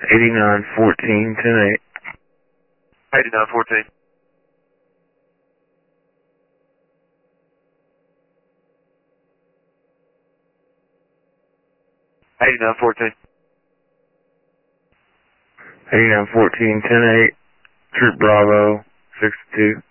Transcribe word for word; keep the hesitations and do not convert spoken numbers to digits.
eighty-nine fourteen, ten eight. eighty-nine fourteen. eighty-nine fourteen. eighty-nine fourteen, ten eight. Troop Bravo, sixty-two.